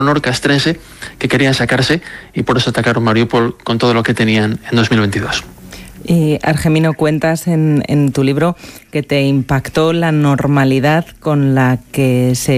castrense que querían sacarse y por eso atacaron Mariupol con todo lo que tenían en 2022. Y Argemino, cuentas en tu libro que te impactó la normalidad con la que se